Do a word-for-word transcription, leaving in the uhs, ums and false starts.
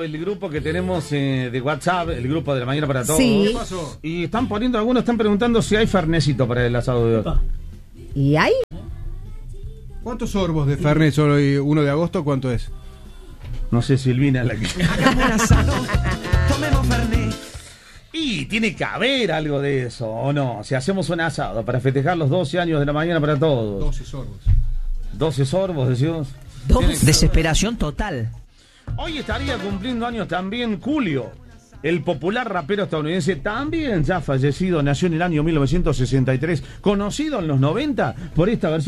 el grupo que tenemos eh, de WhatsApp, el grupo de La Mañana para Todos. Sí. ¿Qué pasó? Y están poniendo, algunos están preguntando si hay fernecito para el asado de hoy. ¿Y hay? ¿Cuántos sorbos de Fernet solo hoy, uno de agosto? ¿Cuánto es? No sé, Silvina la que... Hagamos un asado, tomemos Fernet. Y tiene que haber algo de eso, ¿o no? Si hacemos un asado para festejar los doce años de La Mañana para Todos. doce sorbos. doce sorbos, decimos. Desesperación total. Hoy estaría cumpliendo años también Julio, el popular rapero estadounidense, también ya fallecido, nació en el año mil novecientos sesenta y tres, conocido en los noventa por esta versión.